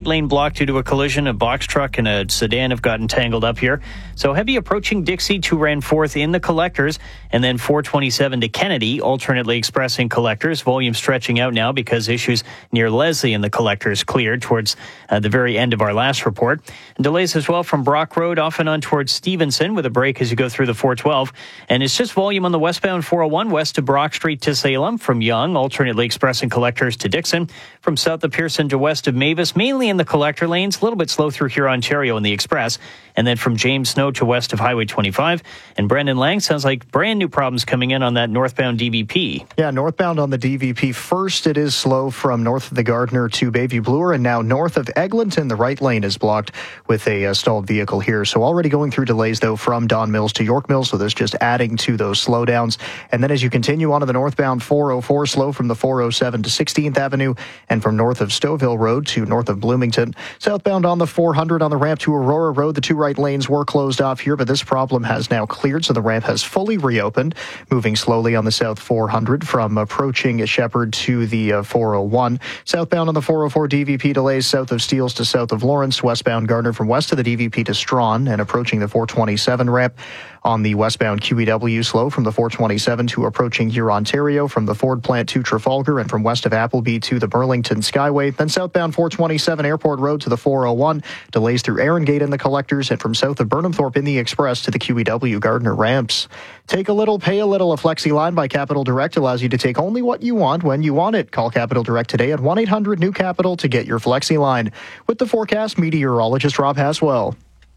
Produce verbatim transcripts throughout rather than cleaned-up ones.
lane blocked due to a collision. A box truck and a sedan have gotten tangled up here. So heavy approaching Dixie, two ran fourth in the collectors, and then four twenty-seven to Kennedy, alternately expressing collectors. Volume stretching out now because issues near Leslie in the collectors cleared towards uh, the very end of our last report. And delays as well from Brock Road off and on towards Stevenson with a break as you go through the four twelve. And it's just volume on the westbound four oh one west of Brock Street to Salem from Yonge, alternately expressing collectors to Dixon. From south of Pearson to west of Mavis, mainly in the collector lanes, a little bit slow through here Ontario in the express. And then from James Snow to west of Highway twenty-five. And Brendan Lang, sounds like brand new problems coming in on that northbound D V P. Yeah, northbound on the D V P. First, it is slow from north of the Gardiner to Bayview Bloor, and now north of Eglinton, the right lane is blocked with a uh, stalled vehicle here. So already going through delays, though, from Don Mills to York Mills, so there's just adding to those slowdowns. And then as you continue on to the northbound four oh four, slow from the four oh seven to sixteenth Avenue, and from north of Stouffville Road to north of Bloomington. Southbound on the four hundred on the ramp to Aurora Road, the two right lanes were closed off here, but this problem has now cleared, so the ramp has fully reopened. Moving slowly on the south four hundred from approaching Shepherd to the uh, four oh one. Southbound on the four oh four D V P, delays south of Steeles to south of Lawrence. Westbound Gardner from west of the D V P to Strawn, and approaching the four twenty-seven ramp. On the westbound Q E W, slow from the four twenty-seven to approaching here Ontario, from the Ford plant to Trafalgar, and from west of Appleby to the Burlington Skyway. Then southbound four twenty-seven Airport Road to the four oh one. Delays through Erin Gate in the collectors, and from south of Burnhamthorpe in the express to the Q E W Gardiner ramps. Take a little, pay a little. A Flexi line by Capital Direct allows you to take only what you want when you want it. Call Capital Direct today at one eight hundred new capital to get your Flexi line. With the forecast, meteorologist Rob Haswell.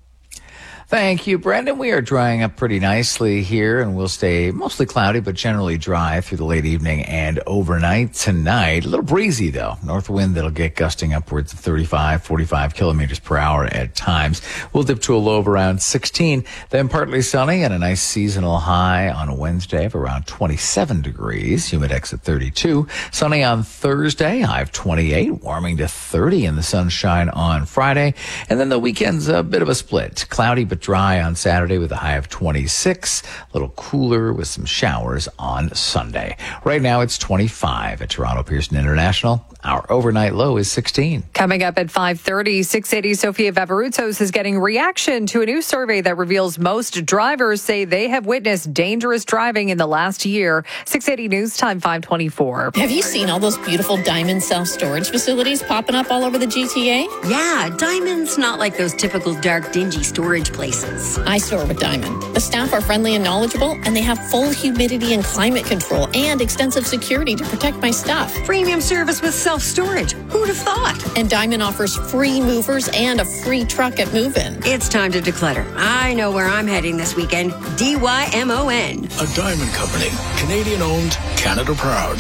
Thank you, Brendan. We are drying up pretty nicely here, and we'll stay mostly cloudy but generally dry through the late evening and overnight tonight. A little breezy, though. North wind that'll get gusting upwards of thirty-five, forty-five kilometers per hour at times. We'll dip to a low of around sixteen. Then partly sunny and a nice seasonal high on Wednesday of around twenty-seven degrees. Humidex at thirty-two. Sunny on Thursday, high of twenty-eight. Warming to thirty in the sunshine on Friday. And then the weekend's a bit of a split. Cloudy but dry on Saturday with a high of twenty-six. A little cooler with some showers on Sunday. Right now it's twenty-five at Toronto Pearson International. Our overnight low is sixteen. Coming up at five thirty, six eighty Sofia Veveroutos is getting reaction to a new survey that reveals most drivers say they have witnessed dangerous driving in the last year. six eighty News Time, five twenty-four. Have you seen all those beautiful Diamond self-storage facilities popping up all over the G T A? Yeah, Diamond's not like those typical dark, dingy storage places. I store with Diamond. The staff are friendly and knowledgeable, and they have full humidity and climate control and extensive security to protect my stuff. Premium service with self-storage. Who'd have thought? And Diamond offers free movers and a free truck at move-in. It's time to declutter. I know where I'm heading this weekend. D Y M O N. A Diamond Company. Canadian-owned, Canada-proud.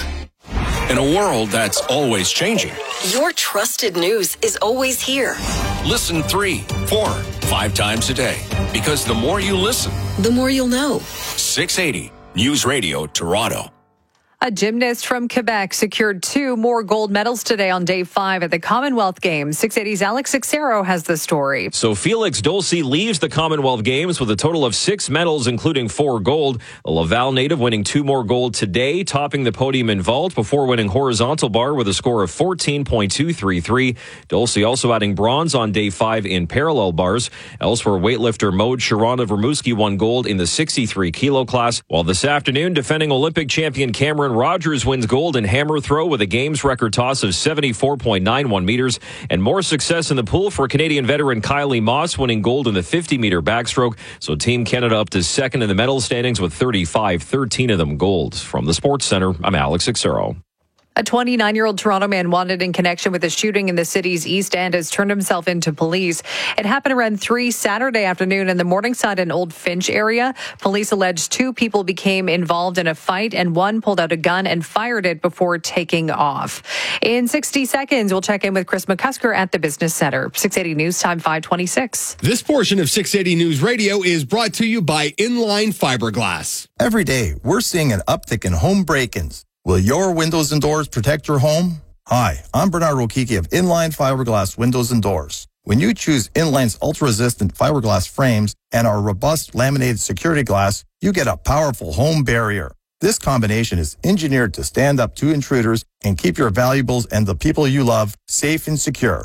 In a world that's always changing, your trusted news is always here. Listen three, four, five times a day. Because the more you listen, the more you'll know. six eighty News Radio Toronto. A gymnast from Quebec secured two more gold medals today on day five at the Commonwealth Games. six eighty's Alex Sixero has the story. So Felix Dulce leaves the Commonwealth Games with a total of six medals, including four gold. A Laval native winning two more gold today, topping the podium in vault before winning horizontal bar with a score of fourteen point two three three. Dulce also adding bronze on day five in parallel bars. Elsewhere, weightlifter Maud Sharonda Vermuski won gold in the sixty-three kilo class, while this afternoon, defending Olympic champion Cameron Rogers wins gold in hammer throw with a games record toss of seventy-four point nine one meters, and more success in the pool for Canadian veteran Kylie Moss winning gold in the fifty meter backstroke. So Team Canada up to second in the medal standings with thirty-five, thirteen of them gold. From the Sports Center, I'm Alex Sixero. A twenty-nine-year-old Toronto man wanted in connection with a shooting in the city's East End has turned himself into police. It happened around three Saturday afternoon in the Morningside and Old Finch area. Police alleged two people became involved in a fight and one pulled out a gun and fired it before taking off. In sixty seconds, we'll check in with Chris McCusker at the Business Center. six eighty News Time, five twenty-six. This portion of six eighty News Radio is brought to you by Inline Fiberglass. Every day, we're seeing an uptick in home break-ins. Will your windows and doors protect your home? Hi, I'm Bernard Rokiki of Inline Fiberglass Windows and Doors. When you choose Inline's ultra-resistant fiberglass frames and our robust laminated security glass, you get a powerful home barrier. This combination is engineered to stand up to intruders and keep your valuables and the people you love safe and secure.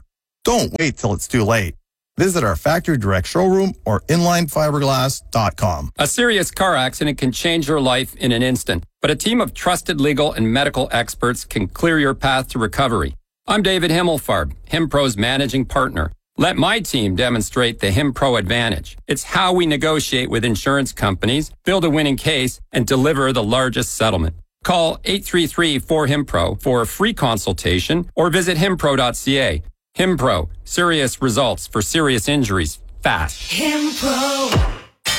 Don't wait till it's too late. Visit our factory direct showroom or inline fiberglass dot com. A serious car accident can change your life in an instant, but a team of trusted legal and medical experts can clear your path to recovery. I'm David Himmelfarb, HimPro's managing partner. Let my team demonstrate the HimPro advantage. It's how we negotiate with insurance companies, build a winning case, and deliver the largest settlement. Call eight three three, four, HIMPRO for a free consultation or visit himpro dot c a. HimPro, serious results for serious injuries, fast. HimPro.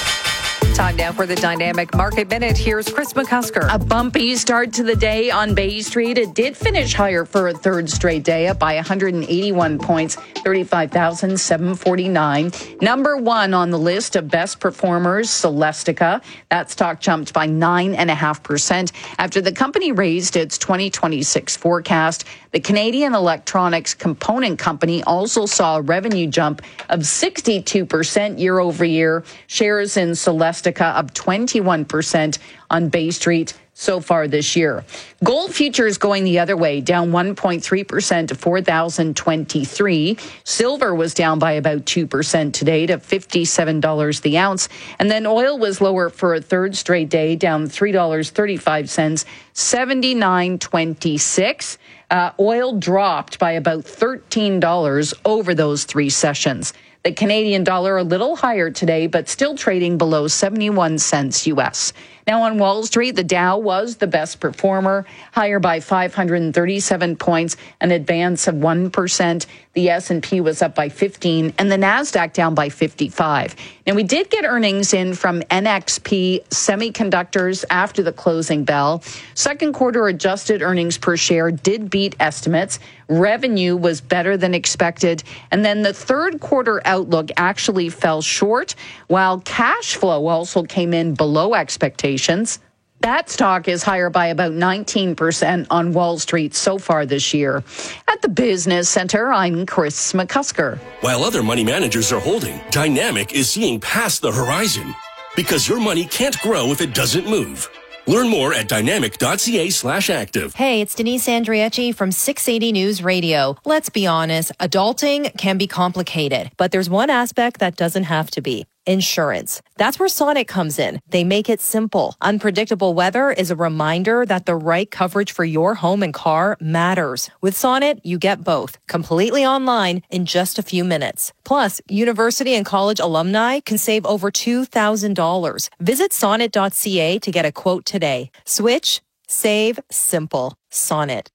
Time now for the Dynamic Market Minute. Here's Chris McCusker. A bumpy start to the day on Bay Street. It did finish higher for a third straight day, up by one hundred eighty-one points, thirty-five thousand seven hundred forty-nine. Number one on the list of best performers, Celestica. That stock jumped by nine point five percent after the company raised its twenty twenty-six forecast. The Canadian electronics component company also saw a revenue jump of sixty-two percent year over year. Shares in Celestica up twenty-one percent on Bay Street so far this year. Gold futures going the other way, down one point three percent to four thousand twenty-three. Silver was down by about two percent today to fifty-seven dollars the ounce. And then oil was lower for a third straight day, down three dollars and thirty-five cents, seventy-nine twenty-six. Uh, oil dropped by about thirteen dollars over those three sessions. The Canadian dollar a little higher today, but still trading below seventy-one cents U S. Now on Wall Street, the Dow was the best performer, higher by five hundred thirty-seven points, an advance of one percent. The S and P was up by fifteen, and the NASDAQ down by fifty-five. Now, we did get earnings in from N X P Semiconductors after the closing bell. Second quarter adjusted earnings per share did beat estimates. Revenue was better than expected. And then the third quarter outlook actually fell short, while cash flow also came in below expectations. That stock is higher by about nineteen percent on Wall Street so far this year. At the Business Center, I'm Chris McCusker. While other money managers are holding, Dynamic is seeing past the horizon. Because your money can't grow if it doesn't move. Learn more at dynamic dot c a slash active. Hey, it's Denise Andriecci from six eighty News Radio. Let's be honest, adulting can be complicated, but there's one aspect that doesn't have to be. Insurance. That's where Sonnet comes in. They make it simple. Unpredictable weather is a reminder that the right coverage for your home and car matters. With Sonnet, you get both, completely online in just a few minutes. Plus, university and college alumni can save over two thousand dollars. Visit sonnet dot c a to get a quote today. Switch, save, simple. Sonnet.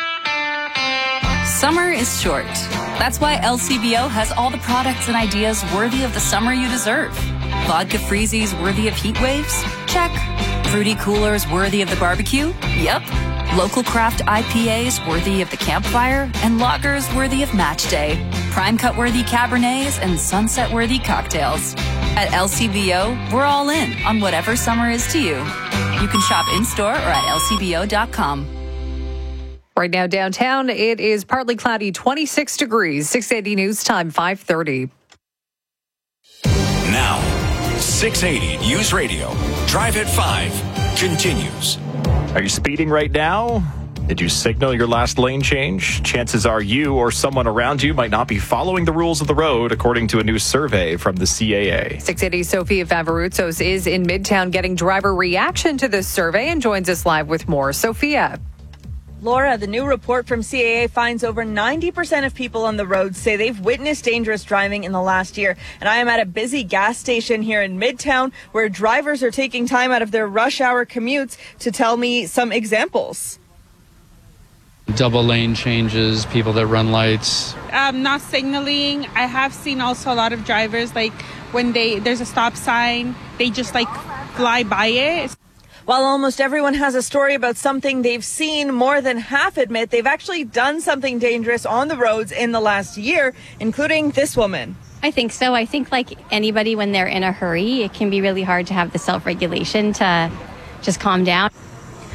Summer is short. That's why L C B O has all the products and ideas worthy of the summer you deserve. Vodka freezies worthy of heat waves? Check. Fruity coolers worthy of the barbecue? Yep. Local craft I P As worthy of the campfire? And lagers worthy of match day. Prime cut worthy Cabernets and sunset worthy cocktails. At L C B O, we're all in on whatever summer is to you. You can shop in-store or at L C B O dot com. Right now downtown, it is partly cloudy, twenty-six degrees. six eighty News Time, five thirty. Now, six eighty News Radio. Drive at five continues. Are you speeding right now? Did you signal your last lane change? Chances are you or someone around you might not be following the rules of the road, according to a new survey from the C A A. six eighty Sophia Favaroutsos is in Midtown getting driver reaction to this survey and joins us live with more. Sophia. Laura, the new report from C A A finds over ninety percent of people on the road say they've witnessed dangerous driving in the last year. And I am at a busy gas station here in Midtown where drivers are taking time out of their rush hour commutes to tell me some examples. Double lane changes, people that run lights. Um, not signaling. I have seen also a lot of drivers, like when they there's a stop sign, they just like fly by it. While almost everyone has a story about something they've seen, more than half admit they've actually done something dangerous on the roads in the last year, including this woman. I think so. I think like anybody, when they're in a hurry, it can be really hard to have the self-regulation to just calm down.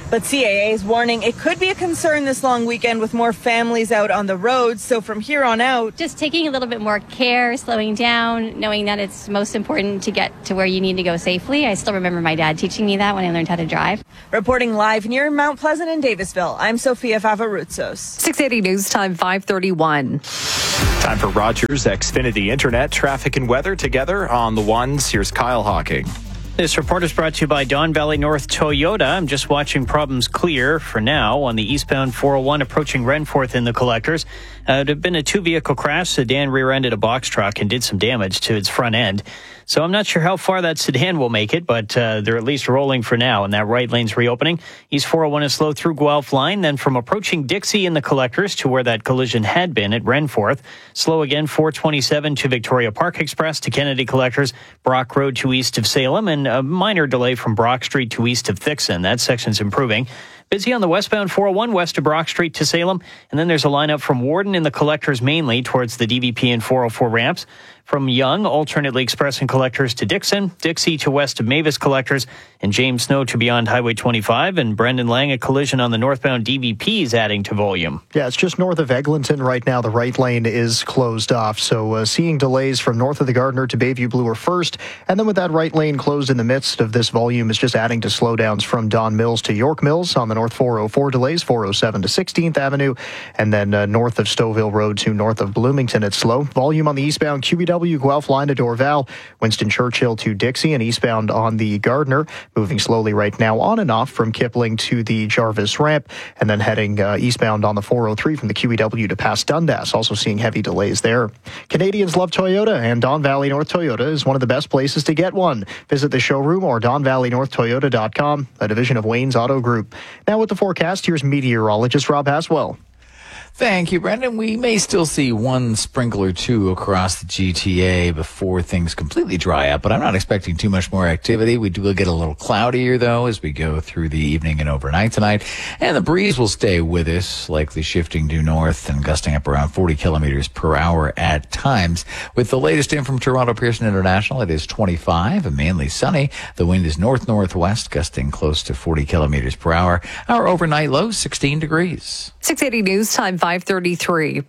But C A A is warning it could be a concern this long weekend with more families out on the roads. So from here on out, just taking a little bit more care, slowing down, knowing that it's most important to get to where you need to go safely. I still remember my dad teaching me that when I learned how to drive. Reporting live near Mount Pleasant in Davisville, I'm Sophia Favaroutsos. six eighty News Time, five thirty-one. Time for Rogers Xfinity Internet, traffic and weather together on the ones. Here's Kyle Hawking. This report is brought to you by Don Valley North Toyota. I'm just watching problems clear for now on the eastbound four oh one approaching Renforth in the collectors. Uh, there had been a two-vehicle crash. Sedan rear-ended a box truck and did some damage to its front end. So I'm not sure how far that sedan will make it, but uh, they're at least rolling for now, and that right lane's reopening. East four oh one is slow through Guelph Line, then from approaching Dixie in the collectors to where that collision had been at Renforth. Slow again, four twenty-seven to Victoria Park Express to Kennedy collectors, Brock Road to east of Salem, and a minor delay from Brock Street to east of Thixon. That section's improving. Busy on the westbound four oh one west of Brock Street to Salem, and then there's a lineup from Warden in the collectors mainly towards the D V P and four oh four ramps. From Young, alternately express and collectors to Dixon, Dixie to west of Mavis collectors, and James Snow to beyond Highway twenty-five, and Brendan Lang, a collision on the northbound D V P is adding to volume. Yeah, it's just north of Eglinton right now. The right lane is closed off, so uh, seeing delays from north of the Gardiner to Bayview Bloor first, and then with that right lane closed in the midst of this volume is just adding to slowdowns from Don Mills to York Mills on the north four oh four delays, four oh seven to sixteenth Avenue, and then uh, north of Stouffville Road to north of Bloomington, it's slow. Volume on the eastbound Q B W Guelph line to Dorval, Winston Churchill to Dixie, and eastbound on the Gardiner, moving slowly right now on and off from Kipling to the Jarvis ramp, and then heading uh, eastbound on the four oh three from the Q E W to past Dundas, also seeing heavy delays there. Canadians love Toyota, and Don Valley North Toyota is one of the best places to get one. Visit the showroom or don valley north toyota dot com, a division of Wayne's Auto Group. Now with the forecast, here's meteorologist Rob Haswell. Thank you, Brendan. We may still see one sprinkle or two across the G T A before things completely dry up, but I'm not expecting too much more activity. We do get a little cloudier, though, as we go through the evening and overnight tonight. And the breeze will stay with us, likely shifting due north and gusting up around forty kilometers per hour at times. With the latest in from Toronto Pearson International, it is twenty-five and mainly sunny. The wind is north-northwest, gusting close to forty kilometers per hour. Our overnight low, sixteen degrees. six eighty News Time, five thirty-three.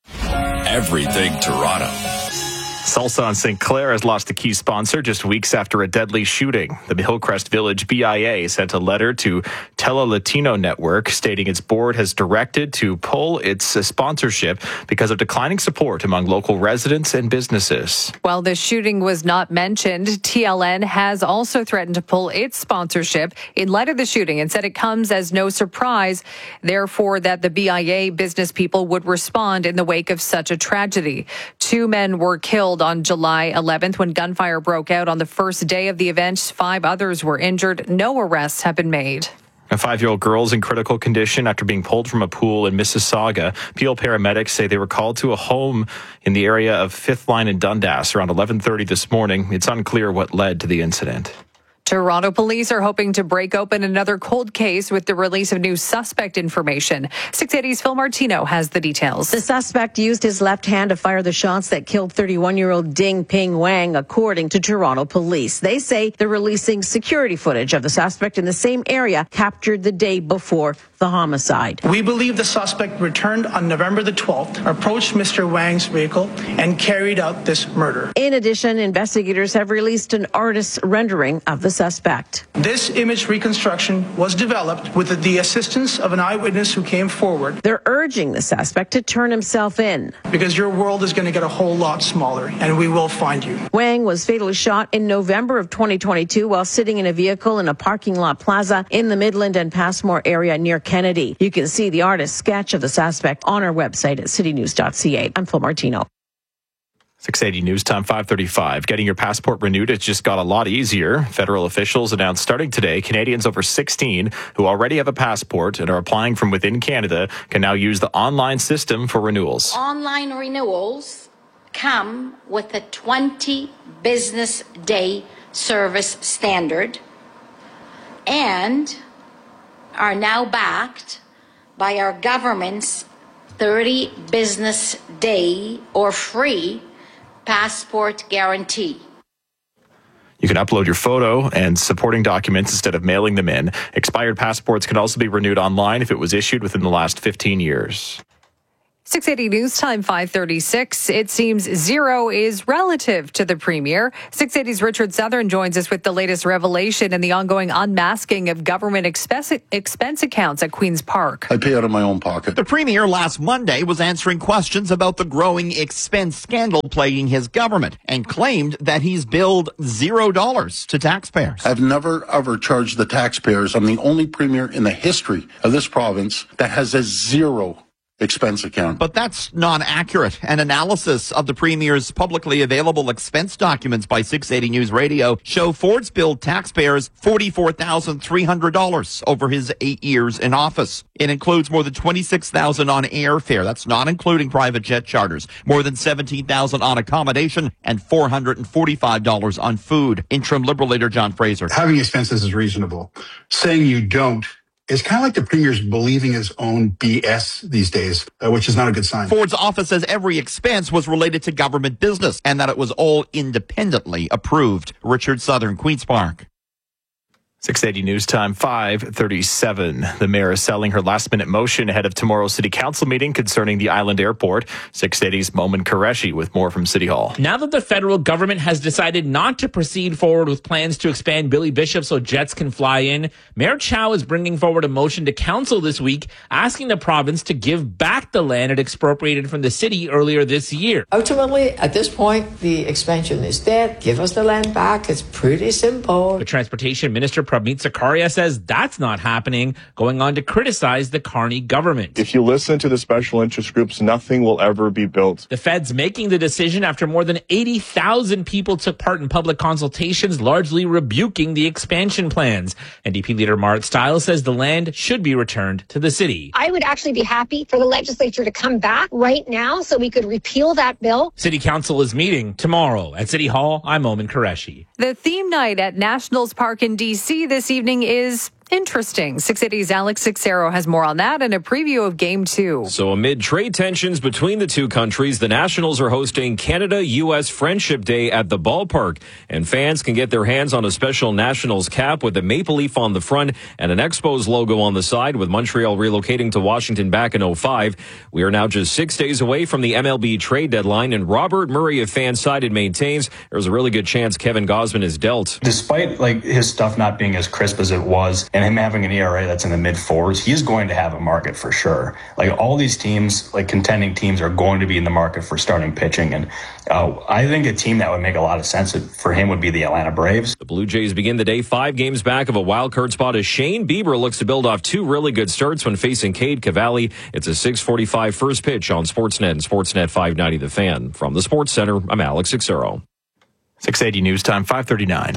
Everything Toronto. Salsa on Saint Clair has lost a key sponsor just weeks after a deadly shooting. The Hillcrest Village B I A sent a letter to Tele Latino Network stating its board has directed to pull its sponsorship because of declining support among local residents and businesses. While the shooting was not mentioned, T L N has also threatened to pull its sponsorship in light of the shooting and said it comes as no surprise, therefore, that the B I A business people would respond in the wake of such a tragedy. Two men were killed on July eleventh when gunfire broke out on the first day of the event. Five others were injured. No arrests have been made. A five-year-old girl is in critical condition after being pulled from a pool in Mississauga. Peel paramedics say they were called to a home in the area of Fifth Line in Dundas around eleven thirty this morning. It's unclear what led to the incident. Toronto police are hoping to break open another cold case with the release of new suspect information. six eighty's Phil Martino has the details. The suspect used his left hand to fire the shots that killed thirty-one-year-old Ding Ping Wang, according to Toronto police. They say they're releasing security footage of the suspect in the same area captured the day before the homicide. We believe the suspect returned on November the twelfth, approached Mister Wang's vehicle, and carried out this murder. In addition, investigators have released an artist's rendering of the suspect. This image reconstruction was developed with the assistance of an eyewitness who came forward. They're urging the suspect to turn himself in. Because your world is going to get a whole lot smaller, and we will find you. Wang was fatally shot in November of twenty twenty-two while sitting in a vehicle in a parking lot plaza in the Midland and Passmore area near Kennedy. You can see the artist's sketch of the suspect on our website at city news dot c a. I'm Phil Martino. six eighty News Time, five thirty-five. Getting your passport renewed has just got a lot easier. Federal officials announced starting today, Canadians over sixteen who already have a passport and are applying from within Canada can now use the online system for renewals. Online renewals come with a twenty business day service standard and are now backed by our government's thirty business day or free passport guarantee. You can upload your photo and supporting documents instead of mailing them in. Expired passports can also be renewed online if it was issued within the last fifteen years. six eighty News Time, five thirty-six. It seems zero is relative to the premier. six eighty's Richard Southern joins us with the latest revelation in the ongoing unmasking of government expense, expense accounts at Queen's Park. I pay out of my own pocket. The premier last Monday was answering questions about the growing expense scandal plaguing his government and claimed that he's billed zero dollars to taxpayers. I've never, ever charged the taxpayers. I'm the only premier in the history of this province that has a zero expense account. But that's not accurate. An analysis of the Premier's publicly available expense documents by six eighty News Radio show Ford's billed taxpayers forty-four thousand three hundred dollars over his eight years in office. It includes more than twenty-six thousand dollars on airfare. That's not including private jet charters. More than seventeen thousand dollars on accommodation and four hundred forty-five dollars on food. Interim Liberal leader John Fraser. Having expenses is reasonable. Saying you don't is kind of like the premier's believing his own B S these days, uh, which is not a good sign. Ford's office says every expense was related to government business and that it was all independently approved. Richard Southern, Queen's Park. six eighty News Time, five thirty-seven. The mayor is selling her last-minute motion ahead of tomorrow's city council meeting concerning the island airport. six eighty's Momin Qureshi with more from City Hall. Now that the federal government has decided not to proceed forward with plans to expand Billy Bishop so jets can fly in, Mayor Chow is bringing forward a motion to council this week asking the province to give back the land it expropriated from the city earlier this year. Ultimately, at this point, the expansion is dead. Give us the land back. It's pretty simple. The Transportation Minister Prabmeet Zakaria says that's not happening, going on to criticize the Carney government. If you listen to the special interest groups, nothing will ever be built. The feds making the decision after more than eighty thousand people took part in public consultations, largely rebuking the expansion plans. N D P leader Marit Stiles says the land should be returned to the city. I would actually be happy for the legislature to come back right now so we could repeal that bill. City Council is meeting tomorrow at City Hall. I'm Momin Qureshi. The theme night at Nationals Park in D C this evening is interesting. six eighty's Alex Sixero has more on that and a preview of Game two. So amid trade tensions between the two countries, the Nationals are hosting Canada-U S Friendship Day at the ballpark. And fans can get their hands on a special Nationals cap with a maple leaf on the front and an Expos logo on the side, with Montreal relocating to Washington back in oh five. We are now just six days away from the M L B trade deadline, and Robert Murray of Fansided maintains there's a really good chance Kevin Gausman is dealt. Despite like his stuff not being as crisp as it was, and him having an E R A that's in the mid fours, he's going to have a market for sure. Like all these teams, like contending teams, are going to be in the market for starting pitching. And uh, I think a team that would make a lot of sense for him would be the Atlanta Braves. The Blue Jays begin the day five games back of a wild card spot as Shane Bieber looks to build off two really good starts when facing Cade Cavalli. It's a six forty-five first pitch on Sportsnet and Sportsnet five ninety The Fan. From the Sports Center, I'm Alex Sixero. six eighty News Time, five thirty-nine.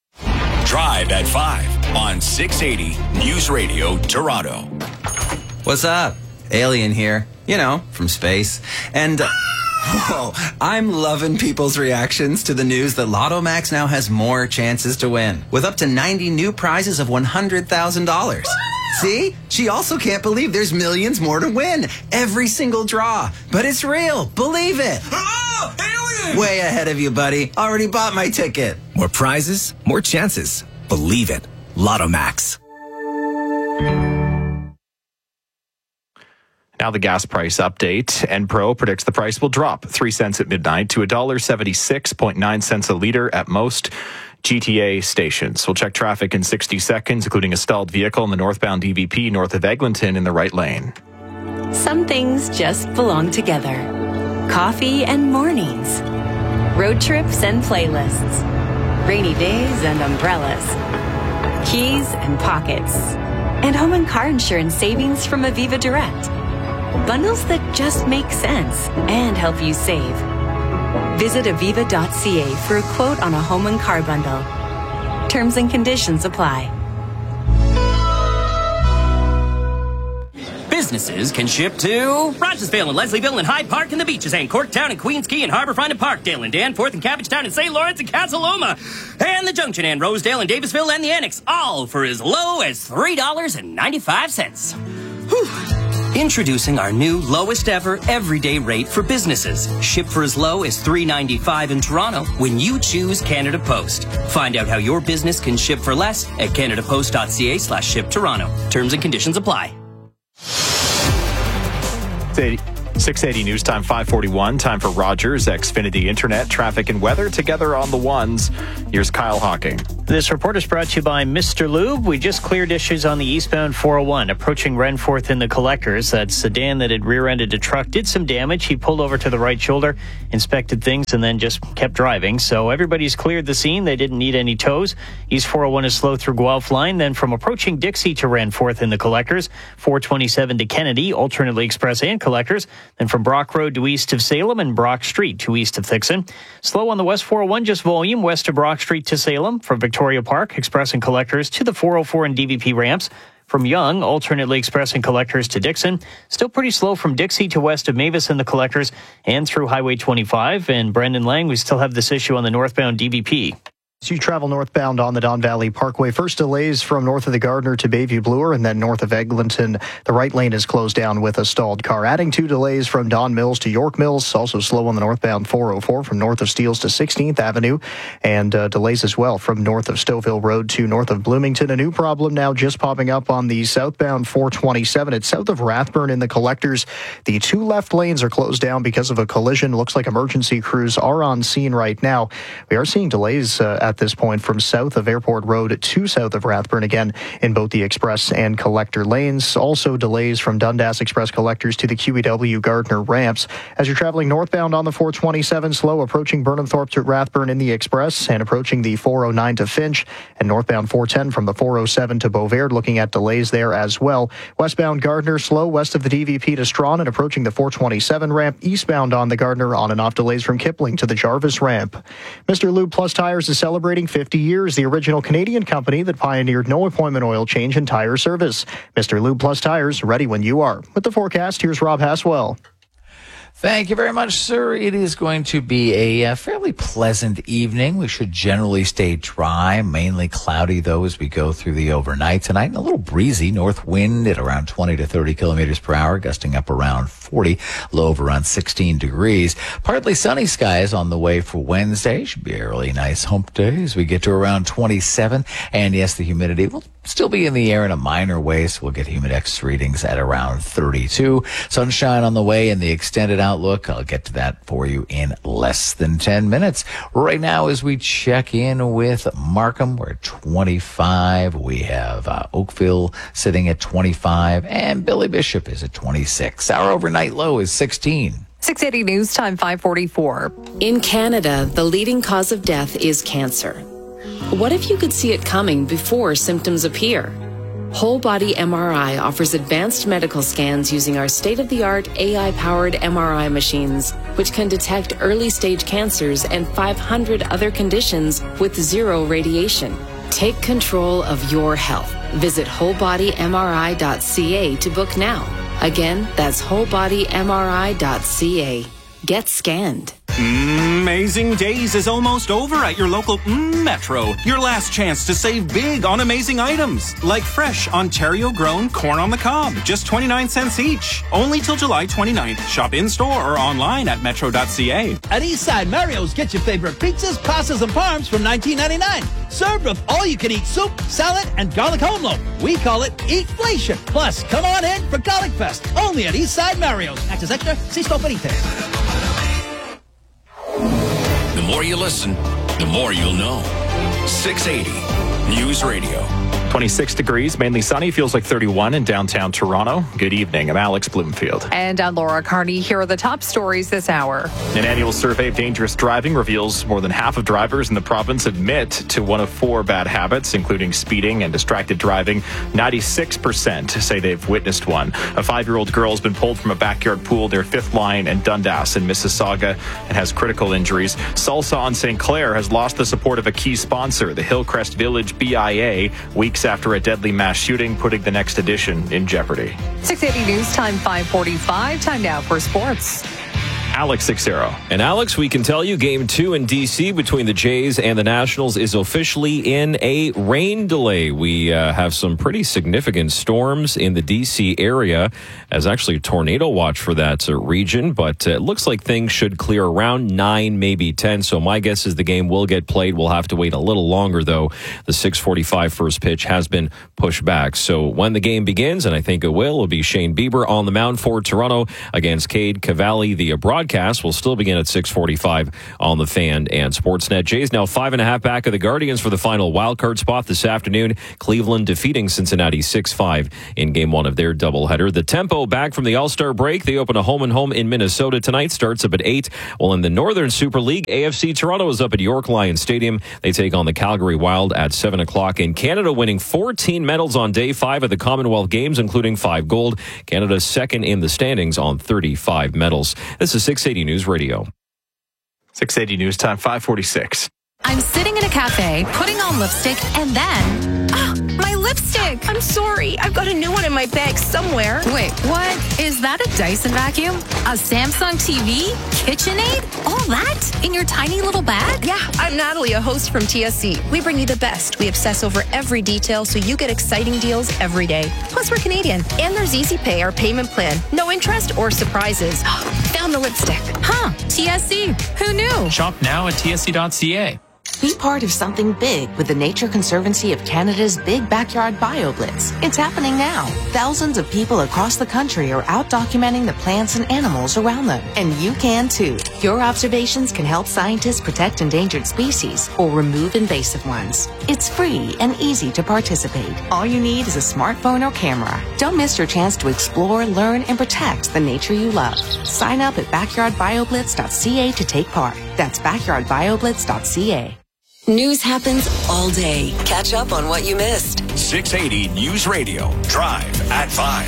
Drive at five on six eighty News Radio Toronto. What's up? Alien here. You know, from space. And, uh, whoa, I'm loving people's reactions to the news that Lotto Max now has more chances to win, with up to ninety new prizes of one hundred thousand dollars. See? She also can't believe there's millions more to win. Every single draw. But it's real. Believe it. Oh, alien! Way ahead of you, buddy. Already bought my ticket. More prizes, more chances. Believe it. Lotto Max. Now the gas price update. Enpro predicts the price will drop three cents at midnight to one dollar seventy-six point nine cents a litre at most G T A stations. We'll check traffic in sixty seconds, including a stalled vehicle in the northbound D V P north of Eglinton in the right lane. Some things just belong together. Coffee and mornings. Road trips and playlists. Rainy days and umbrellas. Keys and pockets. And home and car insurance savings from Aviva Direct. Bundles that just make sense and help you save. Visit aviva dot c a for a quote on a home and car bundle. Terms and conditions apply. Businesses can ship to Rogersville and Leslieville and Hyde Park and the beaches and Corktown and Queens Quay and Harbourfront and Parkdale and Danforth and Cabbagetown and Saint Lawrence and Casa Loma and the Junction and Rosedale and Davisville and the Annex, all for as low as three dollars and ninety-five cents. Whew. Introducing our new lowest ever everyday rate for businesses. Ship for as low as three dollars and ninety-five cents in Toronto when you choose Canada Post. Find out how your business can ship for less at canadapost.ca slash ship Toronto. Terms and conditions apply. six eighty News Time, five forty-one. Time for Rogers, Xfinity Internet, traffic and weather together on the ones. Here's Kyle Hawking. This report is brought to you by Mister Lube. We just cleared issues on the eastbound four oh one, approaching Renforth in the collectors. That sedan that had rear-ended a truck did some damage. He pulled over to the right shoulder, inspected things, and then just kept driving. So everybody's cleared the scene. They didn't need any tows. East four oh one is slow through Guelph Line. Then from approaching Dixie to Renforth in the collectors, four twenty-seven to Kennedy, alternately express and collectors. Then from Brock Road to east of Salem and Brock Street to east of Thixon. Slow on the West four oh one, just volume west of Brock Street to Salem. From Victoria Park, express and collectors to the four oh four and D V P ramps. From Young, alternately express and collectors to Dixon. Still pretty slow from Dixie to west of Mavis and the collectors and through Highway twenty-five. And Brendan Lang, we still have this issue on the northbound D V P. As you travel northbound on the Don Valley Parkway, first delays from north of the Gardner to Bayview Bloor, and then north of Eglinton. The right lane is closed down with a stalled car. Adding two delays from Don Mills to York Mills. Also slow on the northbound four oh four from north of Steeles to sixteenth Avenue. And uh, delays as well from north of Stouffville Road to north of Bloomington. A new problem now just popping up on the southbound four twenty-seven. It's south of Rathburn in the collectors. The two left lanes are closed down because of a collision. Looks like emergency crews are on scene right now. We are seeing delays uh, at this point from south of Airport Road to south of Rathburn, again in both the express and collector lanes. Also delays from Dundas Express collectors to the Q E W Gardner ramps. As you're traveling northbound on the four twenty-seven, slow approaching Burnhamthorpe to Rathburn in the express and approaching the four oh nine to Finch, and northbound four ten from the four oh seven to Beauvert, looking at delays there as well. Westbound Gardner slow west of the D V P to Strawn and approaching the four twenty-seven ramp. Eastbound on the Gardner on and off delays from Kipling to the Jarvis ramp. Mister Lube Plus Tires is celebrating fifty years, the original Canadian company that pioneered no appointment oil change and tire service. Mister Lube Plus Tires, ready when you are. With the forecast, here's Rob Haswell. Thank you very much, sir. It is going to be a uh, fairly pleasant evening. We should generally stay dry, mainly cloudy, though, as we go through the overnight tonight. And a little breezy, north wind at around twenty to thirty kilometers per hour, gusting up around forty, low of around sixteen degrees. Partly sunny skies on the way for Wednesday. Should be a really nice hump day as we get to around twenty-seven. And yes, the humidity will still be in the air in a minor way, so we'll get Humidex readings at around thirty-two. Sunshine on the way in the extended outlook. I'll get to that for you in less than ten minutes. Right now, as we check in with Markham, we're at twenty-five. We have uh, Oakville sitting at twenty-five, and Billy Bishop is at twenty-six. Our overnight low is sixteen. six eighty News Time, five forty-four. In Canada, the leading cause of death is cancer. What if you could see it coming before symptoms appear? Whole Body M R I offers advanced medical scans using our state-of-the-art A I-powered M R I machines, which can detect early-stage cancers and five hundred other conditions with zero radiation. Take control of your health. Visit whole body M R I dot C A to book now. Again, that's whole body M R I dot C A. Get scanned. Amazing Days is almost over at your local mm, Metro. Your last chance to save big on amazing items, like fresh Ontario-grown corn on the cob, just twenty-nine cents each. Only till July twenty-ninth. Shop in-store or online at metro dot C A. At Eastside Mario's, get your favorite pizzas, pastas, and parms from nineteen ninety-nine. Served with all-you-can-eat soup, salad, and garlic home loaf. We call it Eatflation. Plus, come on in for Garlic Fest, only at Eastside Mario's. Access extra, see store for details. The more you listen, the more you'll know. six eighty News Radio. twenty-six degrees, mainly sunny, feels like thirty-one in downtown Toronto. Good evening. I'm Alex Bloomfield. And I'm Laura Carney. Here are the top stories this hour. An annual survey of dangerous driving reveals more than half of drivers in the province admit to one of four bad habits, including speeding and distracted driving. ninety-six percent say they've witnessed one. A five-year-old girl has been pulled from a backyard pool near Fifth Line and Dundas in Mississauga and has critical injuries. Salsa on Saint Clair has lost the support of a key sponsor, the Hillcrest Village B I A, weeks after a deadly mass shooting, putting the next edition in jeopardy. six eighty News Time, five forty-five. Time now for sports. Alex Sixero. And Alex, we can tell you game two in D C between the Jays and the Nationals is officially in a rain delay. We uh, have some pretty significant storms in the D C area, as actually a tornado watch for that uh, region, but uh, it looks like things should clear around nine, maybe ten. So my guess is the game will get played. We'll have to wait a little longer, though. The six forty-five first pitch has been pushed back. So when the game begins, and I think it will, it'll be Shane Bieber on the mound for Toronto against Cade Cavalli. The broadcast will still begin at six forty-five on the Fan and Sportsnet. Jays now five and a half back of the Guardians for the final wildcard spot this afternoon. Cleveland defeating Cincinnati six five in game one of their doubleheader. The tempo back from the All-Star break. They open a home and home in Minnesota tonight. Starts up at eight. While in the Northern Super League, A F C Toronto is up at York Lions Stadium. They take on the Calgary Wild at seven o'clock. In Canada, winning fourteen medals on day five of the Commonwealth Games, including five gold. Canada's second in the standings on thirty-five medals. This is six eighty News Radio. six eighty News Time, five forty-six. I'm sitting in a cafe, putting on lipstick, and then... Ah, my lipstick! I'm sorry. I've got a new one in my bag somewhere. Wait, what? Is that a Dyson vacuum? A Samsung T V? KitchenAid? All that? In your tiny little bag? Yeah, I'm Natalie, a host from T S C. We bring you the best. We obsess over every detail so you get exciting deals every day. Plus, we're Canadian. And there's Easy Pay, our payment plan. No interest or surprises. Found the lipstick. Huh, T S C. Who knew? Shop now at T S C dot C A. Be part of something big with the Nature Conservancy of Canada's Big Backyard BioBlitz. It's happening now. Thousands of people across the country are out documenting the plants and animals around them. And you can too. Your observations can help scientists protect endangered species or remove invasive ones. It's free and easy to participate. All you need is a smartphone or camera. Don't miss your chance to explore, learn, and protect the nature you love. Sign up at backyard bio blitz dot C A to take part. That's backyard bio blitz dot C A. News happens all day. Catch up on what you missed. six eighty News Radio. Drive at five.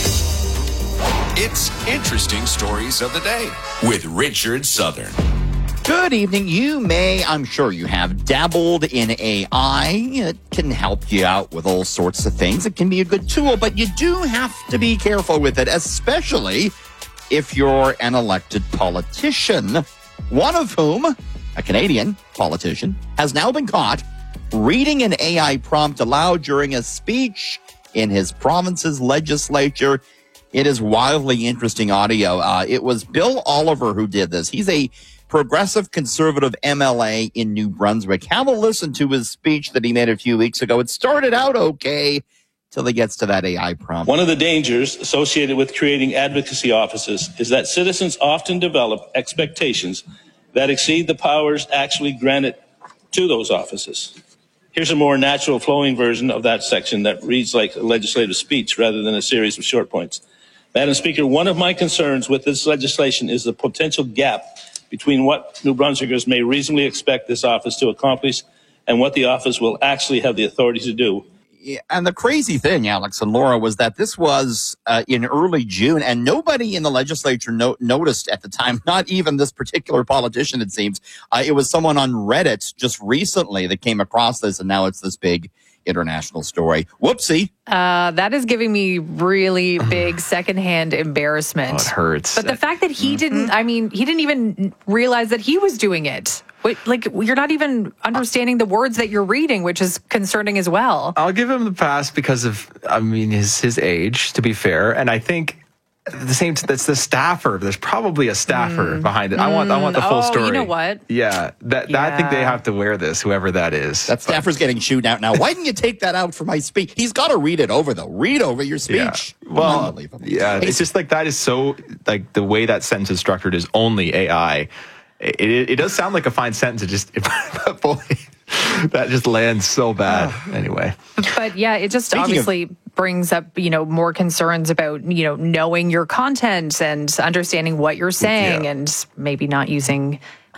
It's Interesting Stories of the Day with Richard Southern. Good evening. You may, I'm sure you have, dabbled in A I. It can help you out with all sorts of things. It can be a good tool, but you do have to be careful with it, especially if you're an elected politician, one of whom, a Canadian politician, has now been caught reading an A I prompt aloud during a speech in his province's legislature. It is wildly interesting audio. Uh, it was Bill Oliver who did this. He's a progressive conservative M L A in New Brunswick. Have a listen to his speech that he made a few weeks ago. It started out okay till he gets to that A I prompt. One of the dangers associated with creating advocacy offices is that citizens often develop expectations that exceed the powers actually granted to those offices. Here's a more natural flowing version of that section that reads like a legislative speech rather than a series of short points. Madam Speaker, one of my concerns with this legislation is the potential gap between what New Brunswickers may reasonably expect this office to accomplish and what the office will actually have the authority to do. And the crazy thing, Alex and Laura, was that this was uh, in early June, and nobody in the legislature no- noticed at the time, not even this particular politician, it seems. Uh, it was someone on Reddit just recently that came across this, and now it's this big international story. Whoopsie. Uh, that is giving me really big secondhand embarrassment. Oh, it hurts. But the fact that he mm-hmm. didn't, I mean, he didn't even realize that he was doing it. Wait, like, you're not even understanding the words that you're reading, which is concerning as well. I'll give him the pass because of, I mean, his his age, to be fair. And I think the same, that's the staffer. There's probably a staffer mm. behind it. I want I want the full oh, story. You know what? Yeah, that, yeah. that I think they have to wear this, whoever that is. That staffer's getting chewed out now. Why didn't you take that out for my speech? He's got to read it over, though. Read over your speech. Yeah. Well, yeah, it's just like that is so, like, the way that sentence is structured is only A I. It, it, it does sound like a fine sentence. It just, it, boy, that just lands so bad. Anyway. But yeah, it just Speaking obviously of, brings up, you know, more concerns about, you know, knowing your content and understanding what you're saying yeah. and maybe not using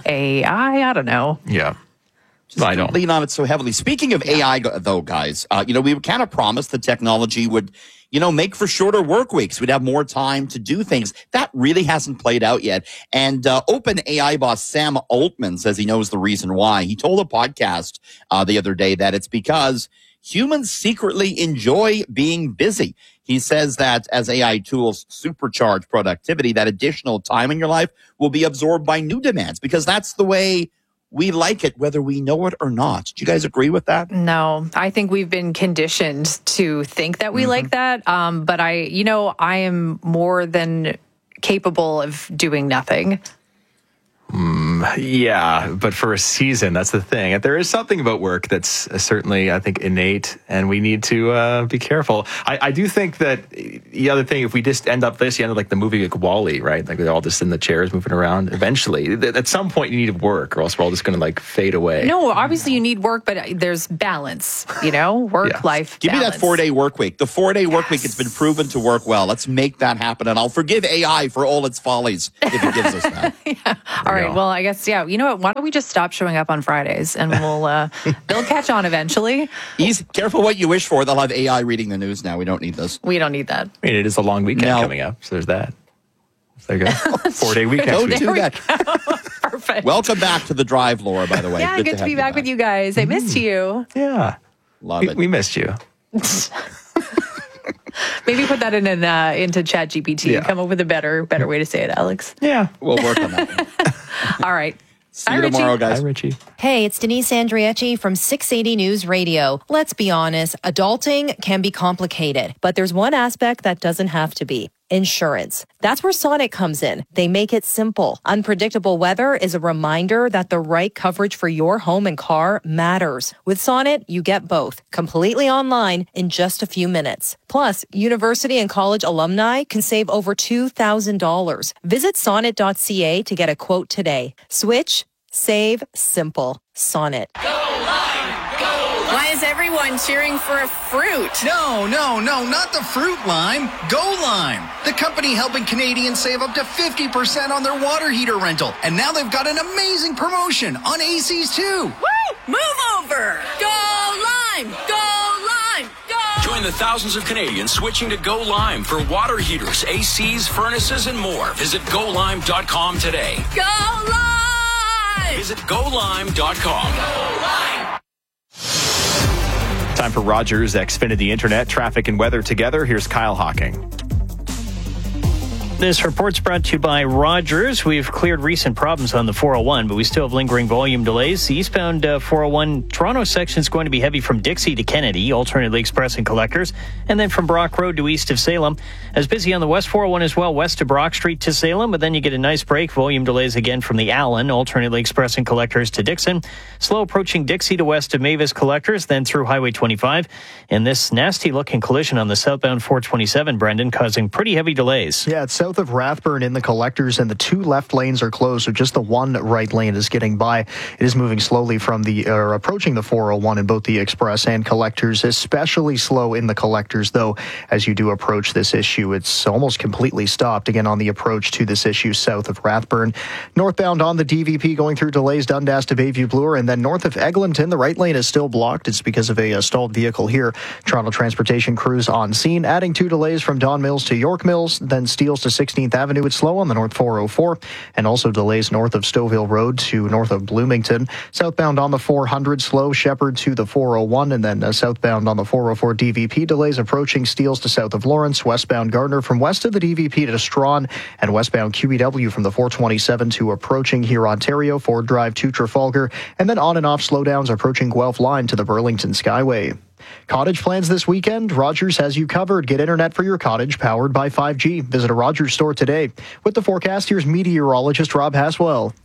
A I. I don't know. Yeah. Just I don't lean on it so heavily. Speaking of yeah. A I, though, guys, uh, you know, we kind of promised the technology would, you know, make for shorter work weeks. We'd have more time to do things. That really hasn't played out yet. And uh, OpenAI boss Sam Altman says he knows the reason why. He told a podcast uh, the other day that it's because humans secretly enjoy being busy. He says that as A I tools supercharge productivity, that additional time in your life will be absorbed by new demands, because that's the way we like it, whether we know it or not. Do you guys agree with that? No, I think we've been conditioned to think that we mm-hmm. like that. Um, but I, you know, I am more than capable of doing nothing. Mm, yeah, but for a season, that's the thing. There is something about work that's certainly, I think, innate, and we need to uh, be careful. I, I do think that the other thing, if we just end up this, you end up like the movie like WALL-E, right? Like they're all just in the chairs moving around. Eventually, at some point, you need work, or else we're all just going to like fade away. No, obviously you need work, but there's balance. You know, work-life. Give balance. me that four-day work week. The four-day work week, it's been proven to work well. Let's make that happen, and I'll forgive A I for all its follies if it gives us that. yeah. All right. Well, I guess, yeah, you know what? Why don't we just stop showing up on Fridays and we'll, uh, they'll catch on eventually. Easy. Careful what you wish for. They'll have A I reading the news now. We don't need this. We don't need that. I mean, it is a long weekend no. coming up, so there's that. There you go. Four-day weekend. Don't do that. Perfect. Welcome back to the drive, Laura, by the way. Yeah, good, good to, to be back, back with you guys. I missed you. Yeah. Love we, it. We missed you. Maybe put that in an, uh, into ChatGPT. Yeah. Come up with a better better way to say it, Alex. Yeah. We'll work on that. All right. See Hi, you tomorrow, guys. Hi, Richie. Hey, it's Denise Andriechi from six eighty News Radio. Let's be honest, adulting can be complicated, but there's one aspect that doesn't have to be. Insurance. That's where Sonnet comes in. They make it simple. Unpredictable weather is a reminder that the right coverage for your home and car matters. With Sonnet, you get both, completely online in just a few minutes. Plus, university and college alumni can save over two thousand dollars. Visit sonnet dot c a to get a quote today. Switch, save, simple. Sonnet. Why is everyone cheering for a fruit? No, no, no, not the fruit lime. Go Lime, the company helping Canadians save up to fifty percent on their water heater rental. And now they've got an amazing promotion on A Cs too. Woo! Move over! Go Lime! Go Lime! Go! Join the thousands of Canadians switching to Go Lime for water heaters, A Cs, furnaces, and more. Visit go lime dot com today. Go Lime! Visit go lime dot com. Go Lime! Time for Rogers Xfinity Internet, traffic and weather together. Here's Kyle Hocking. This report's brought to you by Rogers. We've cleared recent problems on the four oh one, but we still have lingering volume delays. The eastbound uh, four oh one Toronto section is going to be heavy from Dixie to Kennedy, alternately express and collectors, and then from Brock Road to east of Salem. As busy on the west four oh one as well, west to Brock Street to Salem, but then you get a nice break. Volume delays again from the Allen, alternately express and collectors to Dixon. Slow approaching Dixie to west of Mavis collectors, then through Highway twenty-five. And this nasty-looking collision on the southbound four twenty-seven, Brendan, causing pretty heavy delays. Yeah, it's south of Rathburn in the collectors, and the two left lanes are closed, so just the one right lane is getting by. It is moving slowly from the, or approaching the four oh one in both the express and collectors, especially slow in the collectors, though, as you do approach this issue. It's almost completely stopped, again, on the approach to this issue south of Rathburn. Northbound on the D V P going through delays, Dundas to Bayview Bloor, and then north of Eglinton, the right lane is still blocked. It's because of a, a stalled vehicle here. Toronto Transportation crews on scene, adding two delays from Don Mills to York Mills, then Steeles to sixteenth Avenue. It's slow on the North four oh four, and also delays north of Stouffville Road to north of Bloomington. Southbound on the four hundred, slow Shepherd to the four oh one, and then uh, southbound on the four oh four D V P, delays approaching Steeles to south of Lawrence, westbound Gardner from west of the D V P to Strawn, and westbound Q B W from the four twenty-seven to approaching here Ontario, Ford Drive to Trafalgar, and then on and off slowdowns approaching Guelph Line to the Burlington Skyway. Cottage plans this weekend? Rogers has you covered. Get internet for your cottage powered by five G. Visit a Rogers store today. With the forecast, here's meteorologist Rob Haswell.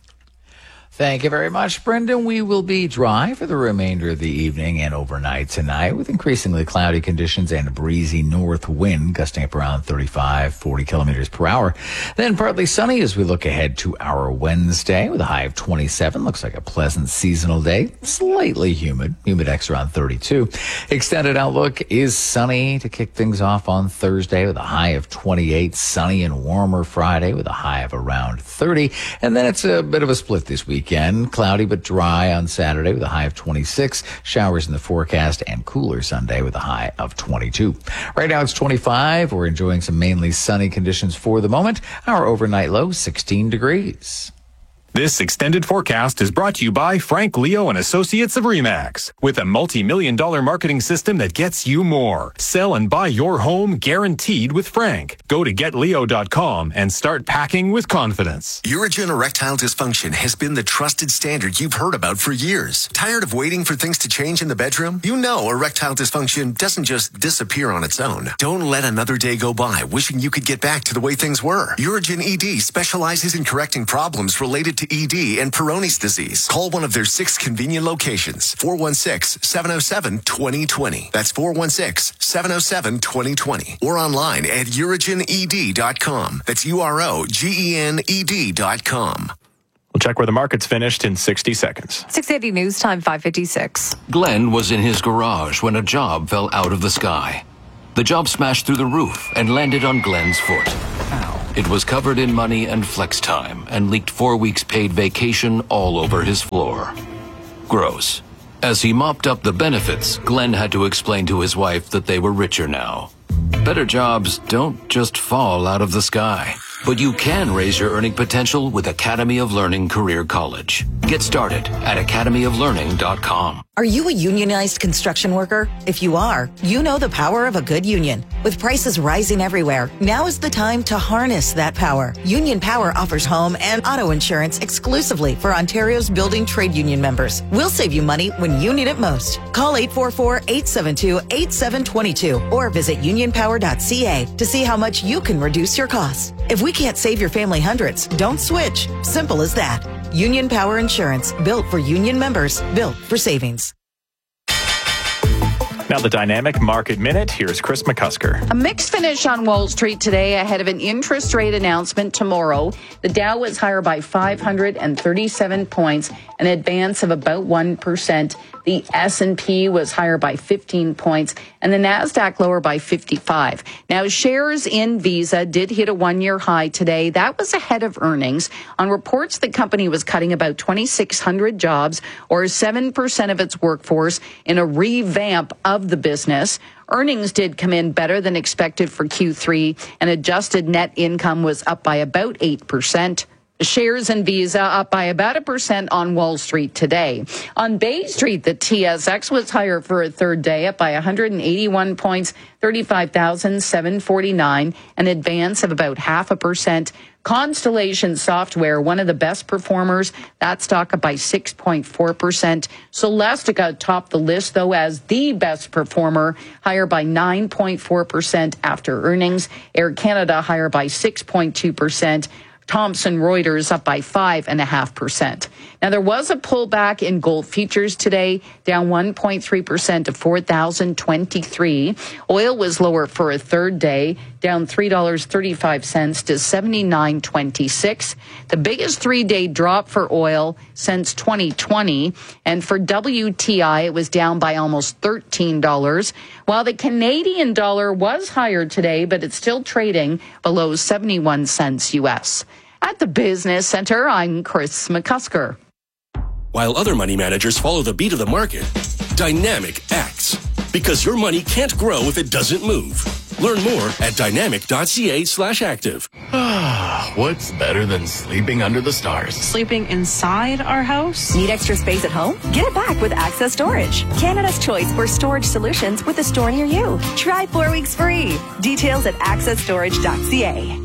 Thank you very much, Brendan. We will be dry for the remainder of the evening and overnight tonight with increasingly cloudy conditions and a breezy north wind gusting up around thirty-five, forty kilometers per hour. Then partly sunny as we look ahead to our Wednesday with a high of twenty-seven. Looks like a pleasant seasonal day. Slightly humid. Humidex around thirty-two. Extended outlook is sunny to kick things off on Thursday with a high of twenty-eight. Sunny and warmer Friday with a high of around thirty. And then it's a bit of a split this week. Weekend, cloudy but dry on Saturday with a high of twenty-six. Showers in the forecast and cooler Sunday with a high of twenty-two. Right now it's twenty-five. We're enjoying some mainly sunny conditions for the moment. Our overnight low, sixteen degrees. This extended forecast is brought to you by Frank Leo and Associates of RE/MAX. With a multi-million dollar marketing system that gets you more. Sell and buy your home guaranteed with Frank. Go to get leo dot com and start packing with confidence. Urigen erectile dysfunction has been the trusted standard you've heard about for years. Tired of waiting for things to change in the bedroom? You know erectile dysfunction doesn't just disappear on its own. Don't let another day go by wishing you could get back to the way things were. Urigen E D specializes in correcting problems related to E D and Peyronie's disease. Call one of their six convenient locations. four one six, seven oh seven, two oh two oh. That's four one six, seven oh seven, two oh two oh. Or online at urigen e d dot com. That's U R O G E N E D dot com. We'll check where the market's finished in sixty seconds. six eighty News Time, five fifty-six. Glenn was in his garage when a job fell out of the sky. The job smashed through the roof and landed on Glenn's foot. Ow. It was covered in money and flex time and leaked four weeks paid vacation all over his floor. Gross. As he mopped up the benefits, Glenn had to explain to his wife that they were richer now. Better jobs don't just fall out of the sky, but you can raise your earning potential with Academy of Learning Career College. Get started at academy of learning dot com. Are you a unionized construction worker? If you are, you know the power of a good union. With prices rising everywhere, now is the time to harness that power. Union Power offers home and auto insurance exclusively for Ontario's building trade union members. We'll save you money when you need it most. Call eight four four, eight seven two, eight seven two two or visit union power dot c a to see how much you can reduce your costs. If we can't save your family hundreds, don't switch. Simple as that. Union Power Insurance, built for union members, built for savings. Now the Dynamic Market Minute. Here's Chris McCusker. A mixed finish on Wall Street today ahead of an interest rate announcement tomorrow. The Dow was higher by five hundred thirty-seven points, an advance of about one percent. The S and P was higher by fifteen points, and the NASDAQ lower by fifty-five. Now, shares in Visa did hit a one-year high today. That was ahead of earnings on reports the company was cutting about twenty-six hundred jobs, or seven percent of its workforce, in a revamp of the business. Earnings did come in better than expected for Q three, and adjusted net income was up by about eight percent. Shares in Visa up by about a percent on Wall Street today. On Bay Street, the T S X was higher for a third day, up by one hundred eighty-one points, thirty-five thousand seven hundred forty-nine, an advance of about half a percent. Constellation Software, one of the best performers, that stock up by six point four percent. Celestica topped the list, though, as the best performer, higher by nine point four percent after earnings. Air Canada higher by six point two percent. Thomson Reuters up by five point five percent. Now, there was a pullback in gold futures today, down one point three percent to four thousand twenty-three. Oil was lower for a third day, down three dollars and thirty-five cents to seventy-nine twenty-six. The biggest three-day drop for oil since twenty twenty. And for W T I, it was down by almost thirteen dollars. While the Canadian dollar was higher today, but it's still trading below seventy-one cents U S. At the Business Center, I'm Chris McCusker. While other money managers follow the beat of the market, Dynamic acts. Because your money can't grow if it doesn't move. Learn more at dynamic dot c a slash active. What's better than sleeping under the stars? Sleeping inside our house? Need extra space at home? Get it back with Access Storage. Canada's choice for storage solutions with a store near you. Try four weeks free. Details at access storage dot c a.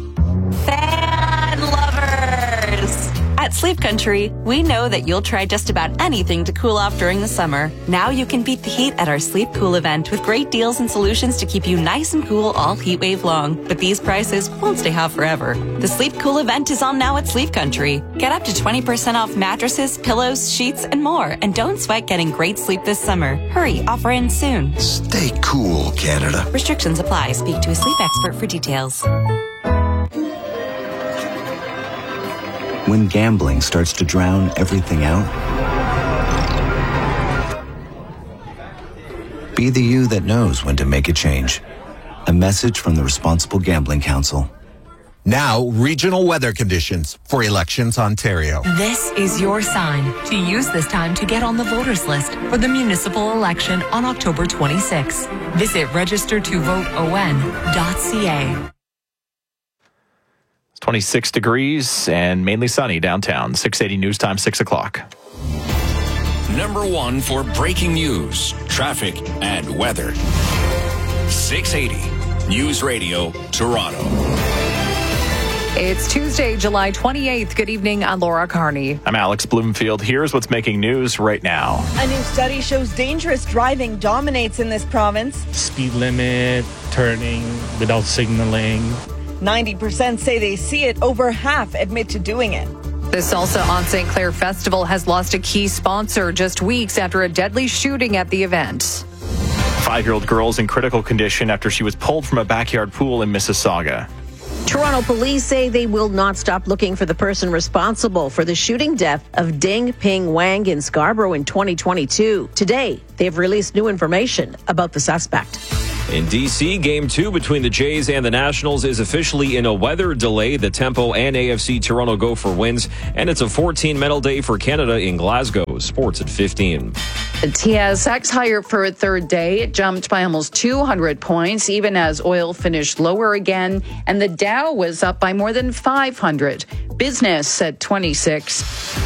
Fan lovers! At Sleep Country, we know that you'll try just about anything to cool off during the summer. Now you can beat the heat at our Sleep Cool event with great deals and solutions to keep you nice and cool all heat wave long. But these prices won't stay hot forever. The Sleep Cool event is on now at Sleep Country. Get up to twenty percent off mattresses, pillows, sheets, and more. And don't sweat getting great sleep this summer. Hurry, offer ends soon. Stay cool, Canada. Restrictions apply. Speak to a sleep expert for details. When gambling starts to drown everything out, be the you that knows when to make a change. A message from the Responsible Gambling Council. Now, regional weather conditions for Elections Ontario. This is your sign to use this time to get on the voters list for the municipal election on October twenty-sixth. Visit register to vote o n dot c a. twenty-six degrees and mainly sunny downtown. six eighty News Time, six o'clock. Number one for breaking news, traffic, and weather. six eighty News Radio, Toronto. It's Tuesday, July twenty-eighth. Good evening. I'm Laura Carney. I'm Alex Bloomfield. Here's what's making news right now. A new study shows dangerous driving dominates in this province. Speed limit, turning without signaling. ninety percent say they see it. Over half admit to doing it. The Salsa on Saint Clair Festival has lost a key sponsor just weeks after a deadly shooting at the event. Five-year-old girl's in critical condition after she was pulled from a backyard pool in Mississauga. Toronto police say they will not stop looking for the person responsible for the shooting death of Ding Ping Wang in Scarborough in twenty twenty-two. Today, they've released new information about the suspect. In D C, Game two between the Jays and the Nationals is officially in a weather delay. The Tempo and A F C Toronto Gopher wins, and it's a fourteen medal day for Canada in Glasgow. Sports at fifteen. The T S X higher for a third day. It jumped by almost two hundred points, even as oil finished lower again, and the Dow was up by more than five hundred. Business at twenty-six.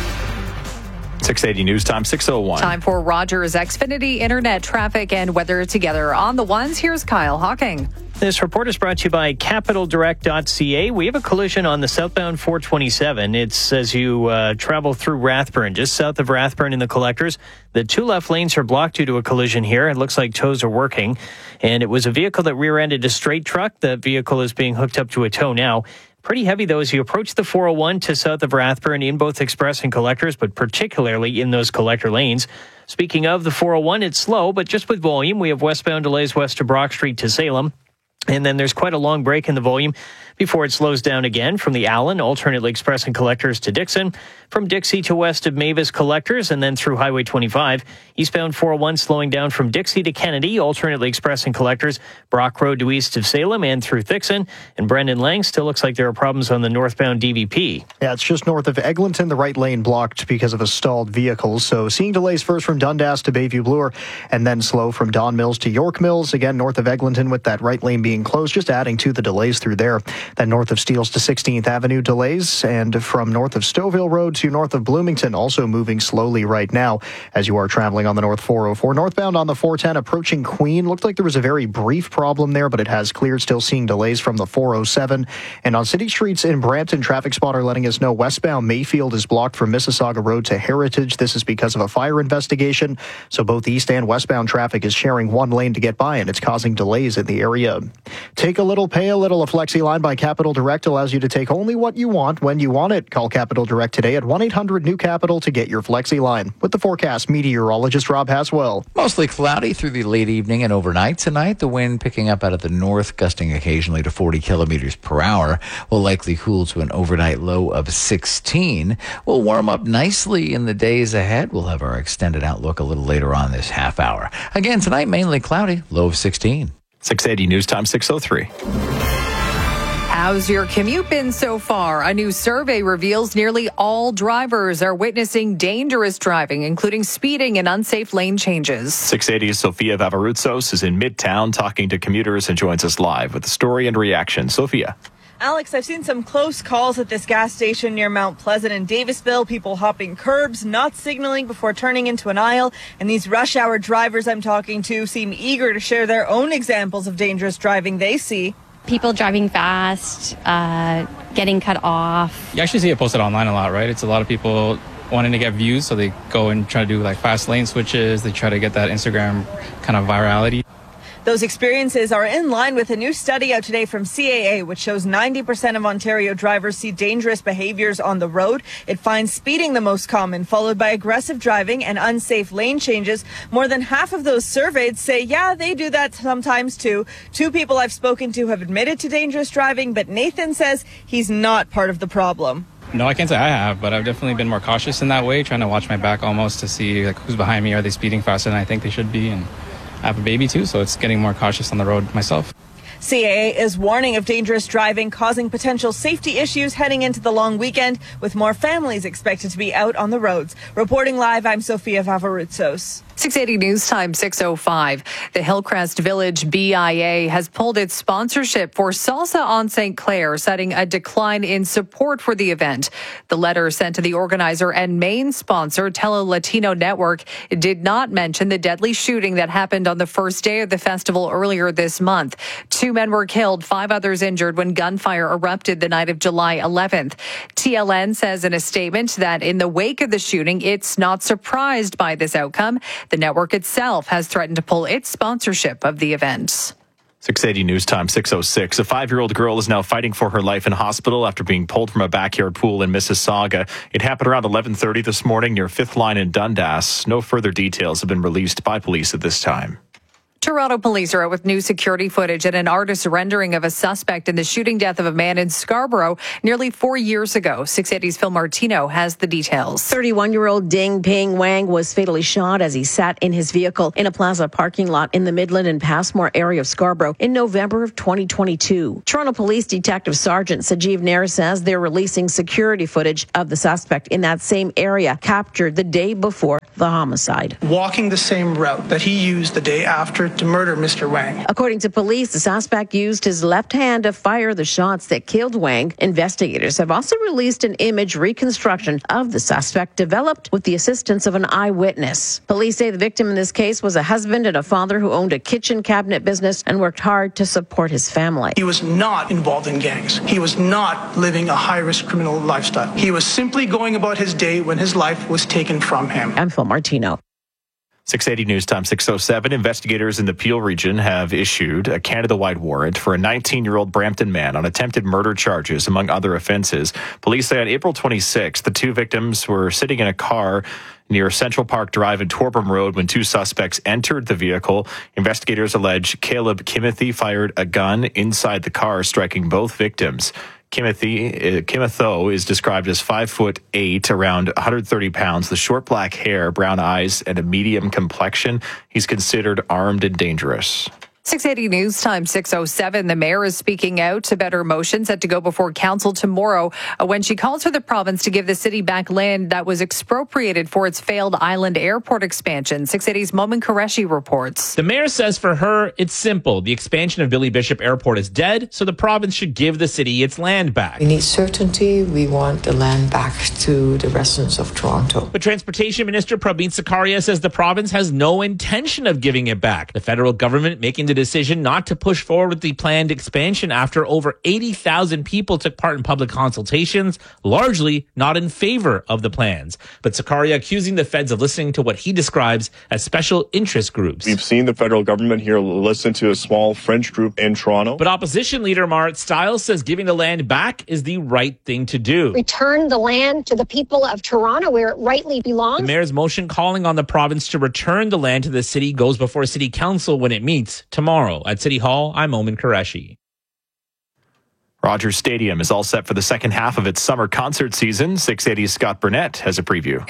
six eighty News Time, six oh one. Time for Rogers Xfinity Internet traffic and weather together. On the ones, here's Kyle Hawking. This report is brought to you by capital direct dot c a. We have a collision on the southbound four twenty-seven. It's as you uh, travel through Rathburn, just south of Rathburn in the collectors. The two left lanes are blocked due to a collision here. It looks like tows are working. And it was a vehicle that rear-ended a straight truck. The vehicle is being hooked up to a tow now. Pretty heavy, though, as you approach the four oh one to south of Rathburn in both express and collectors, but particularly in those collector lanes. Speaking of the four oh one, it's slow, but just with volume. We have westbound delays west of Brock Street to Salem. And then there's quite a long break in the volume before it slows down again from the Allen, alternately express and collectors to Dixon, from Dixie to west of Mavis collectors, and then through Highway twenty-five. Eastbound four oh one slowing down from Dixie to Kennedy, alternately express and collectors, Brock Road to east of Salem and through Thixon. And Brendan Lang still looks like there are problems on the northbound D V P. Yeah, it's just north of Eglinton, the right lane blocked because of a stalled vehicle. So seeing delays first from Dundas to Bayview Bloor, and then slow from Don Mills to York Mills, again north of Eglinton with that right lane being closed, just adding to the delays through there. Then north of Steeles to sixteenth Avenue delays, and from north of Stouffville Road to north of Bloomington also moving slowly right now as you are traveling on the North four oh four. Northbound on the four ten approaching Queen. Looked like there was a very brief problem there, but it has cleared. Still seeing delays from the four oh seven. And on city streets in Brampton, traffic spotter letting us know westbound Mayfield is blocked from Mississauga Road to Heritage. This is because of a fire investigation. So both east and westbound traffic is sharing one lane to get by, and it's causing delays in the area. Take a little, pay a little. A Flexi line by Capital Direct allows you to take only what you want when you want it. Call Capital Direct today at one eight hundred new capital to get your Flexi line. With the forecast, meteorologist Rob Haswell. Mostly cloudy through the late evening and overnight tonight. The wind picking up out of the north, gusting occasionally to forty kilometers per hour. Will likely cool to an overnight low of sixteen. Will warm up nicely in the days ahead. We'll have our extended outlook a little later on this half hour. Again, tonight mainly cloudy, low of sixteen. six eighty News Time, six oh three. How's your commute been so far? A new survey reveals nearly all drivers are witnessing dangerous driving, including speeding and unsafe lane changes. six eighty's Sophia Vavaroutsos is in Midtown talking to commuters and joins us live with the story and reaction. Sophia. Alex, I've seen some close calls at this gas station near Mount Pleasant and Davisville, people hopping curbs, not signaling before turning into an aisle, and these rush hour drivers I'm talking to seem eager to share their own examples of dangerous driving they see. People driving fast, uh, getting cut off. You actually see it posted online a lot, right? It's a lot of people wanting to get views, so they go and try to do like fast lane switches. They try to get that Instagram kind of virality. Those experiences are in line with a new study out today from C A A, which shows ninety percent of Ontario drivers see dangerous behaviors on the road. It finds speeding the most common, followed by aggressive driving and unsafe lane changes. More than half of those surveyed say, yeah, they do that sometimes too. Two people I've spoken to have admitted to dangerous driving, but Nathan says he's not part of the problem. No, I can't say I have, but I've definitely been more cautious in that way, trying to watch my back almost to see like who's behind me. Are they speeding faster than I think they should be? And I have a baby too, so it's getting more cautious on the road myself. C A A is warning of dangerous driving, causing potential safety issues heading into the long weekend, with more families expected to be out on the roads. Reporting live, I'm Sophia Vavaroutsos. six eighty News Time, six oh five. The Hillcrest Village B I A has pulled its sponsorship for Salsa on Saint Clair, citing a decline in support for the event. The letter sent to the organizer and main sponsor, Tele Latino Network, did not mention the deadly shooting that happened on the first day of the festival earlier this month. Two men were killed, five others injured when gunfire erupted the night of July eleventh. T L N says in a statement that in the wake of the shooting, it's not surprised by this outcome. The network itself has threatened to pull its sponsorship of the event. six eighty News Time, six oh six. A five-year-old girl is now fighting for her life in hospital after being pulled from a backyard pool in Mississauga. It happened around eleven thirty this morning near Fifth Line in Dundas. No further details have been released by police at this time. Toronto police are out with new security footage and an artist's rendering of a suspect in the shooting death of a man in Scarborough nearly four years ago. six eighty's Phil Martino has the details. thirty-one-year-old Ding Ping Wang was fatally shot as he sat in his vehicle in a plaza parking lot in the Midland and Passmore area of Scarborough in November of twenty twenty-two. Toronto Police Detective Sergeant Sajeev Nair says they're releasing security footage of the suspect in that same area captured the day before the homicide. Walking the same route that he used the day after to murder Mister Wang. According to police, the suspect used his left hand to fire the shots that killed Wang. Investigators have also released an image reconstruction of the suspect developed with the assistance of an eyewitness. Police say the victim in this case was a husband and a father who owned a kitchen cabinet business and worked hard to support his family. He was not involved in gangs. He was not living a high-risk criminal lifestyle. He was simply going about his day when his life was taken from him. I'm Phil Martino. six eighty News Time, six oh seven. Investigators in the Peel region have issued a Canada-wide warrant for a nineteen-year-old Brampton man on attempted murder charges, among other offenses. Police say on April twenty-sixth, the two victims were sitting in a car near Central Park Drive and Torbram Road when two suspects entered the vehicle. Investigators allege Caleb Kimothy fired a gun inside the car, striking both victims. Kimothy, uh, Kimotho is described as five foot eight, around one hundred thirty pounds, the short black hair, brown eyes, and a medium complexion. He's considered armed and dangerous. six eighty News Time, six oh seven. The mayor is speaking out about her motion set to go before council tomorrow uh, when she calls for the province to give the city back land that was expropriated for its failed island airport expansion. six eighty's Momin Qureshi reports. The mayor says for her, it's simple. The expansion of Billy Bishop Airport is dead, so the province should give the city its land back. We need certainty. We want the land back to the residents of Toronto. But Transportation Minister Praveen Sakaria says the province has no intention of giving it back. The federal government making the decision not to push forward with the planned expansion after over eighty thousand people took part in public consultations, largely not in favor of the plans. But Sakaria accusing the feds of listening to what he describes as special interest groups. We've seen the federal government here listen to a small French group in Toronto. But opposition leader Marit Stiles says giving the land back is the right thing to do. Return the land to the people of Toronto where it rightly belongs. The mayor's motion calling on the province to return the land to the city goes before City Council when it meets tomorrow. At City Hall, I'm Momin Qureshi. Rogers Stadium is all set for the second half of its summer concert season. six eighty's Scott Burnett has a preview.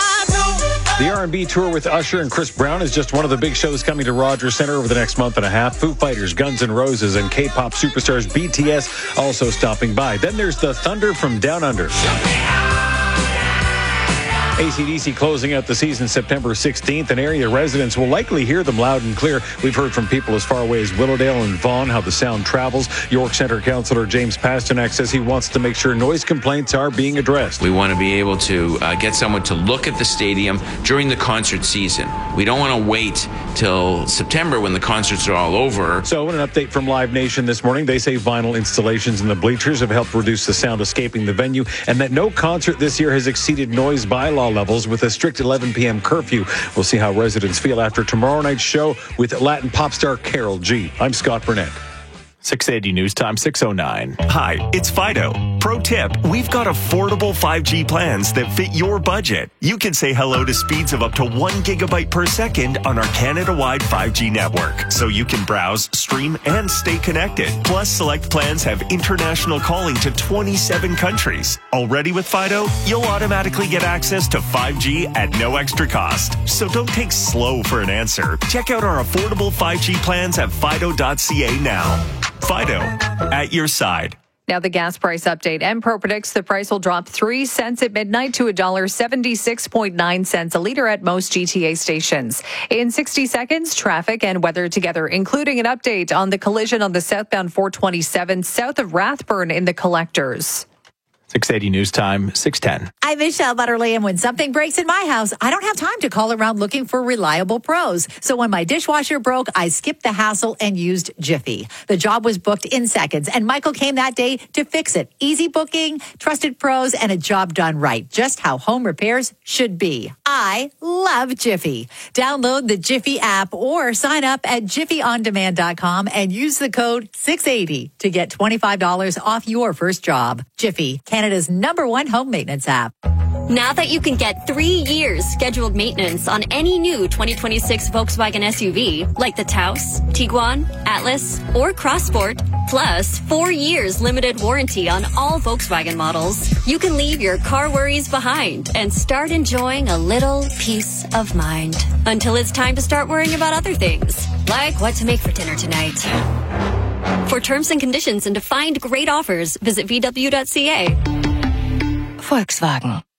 The R and B tour with Usher and Chris Brown is just one of the big shows coming to Rogers Centre over the next month and a half. Foo Fighters, Guns N' Roses, and K-pop superstars B T S also stopping by. Then there's the Thunder from Down Under. A C D C closing out the season September sixteenth, and area residents will likely hear them loud and clear. We've heard from people as far away as Willowdale and Vaughan how the sound travels. York Centre Councillor James Pasternak says he wants to make sure noise complaints are being addressed. We want to be able to uh, get someone to look at the stadium during the concert season. We don't want to wait till September when the concerts are all over. So in an update from Live Nation this morning, they say vinyl installations in the bleachers have helped reduce the sound escaping the venue, and that no concert this year has exceeded noise bylaw levels with a strict eleven p.m. curfew. We'll see how residents feel after tomorrow night's show with Latin pop star Karol G. I'm Scott Burnett. six eighty News Time, six oh nine. Hi, it's Fido. Pro tip, we've got affordable five G plans that fit your budget. You can say hello to speeds of up to one gigabyte per second on our Canada-wide five G network, so you can browse, stream, and stay connected. Plus, select plans have international calling to twenty-seven countries. Already with Fido, you'll automatically get access to five G at no extra cost. So don't take slow for an answer. Check out our affordable five G plans at fido dot c a now. Fido, at your side. Now the gas price update. Enpro predicts the price will drop three cents at midnight to one dollar seventy-six point nine cents a litre at most G T A stations. In sixty seconds, traffic and weather together, including an update on the collision on the southbound four twenty-seven south of Rathburn in the Collectors. six eighty News Time, six ten. I'm Michelle Butterly, and when something breaks in my house, I don't have time to call around looking for reliable pros. So when my dishwasher broke, I skipped the hassle and used Jiffy. The job was booked in seconds, and Michael came that day to fix it. Easy booking, trusted pros, and a job done right. Just how home repairs should be. I love Jiffy. Download the Jiffy app or sign up at jiffy on demand dot com and use the code six eighty to get twenty-five dollars off your first job. Jiffy, Canada's number one home maintenance app. Now that you can get three years scheduled maintenance on any new twenty twenty-six Volkswagen S U V, like the Taos, Tiguan, Atlas, or Crossport, plus four years limited warranty on all Volkswagen models, you can leave your car worries behind and start enjoying a little peace of mind. Until it's time to start worrying about other things, like what to make for dinner tonight. For terms and conditions and to find great offers, visit v w dot c a. Volkswagen.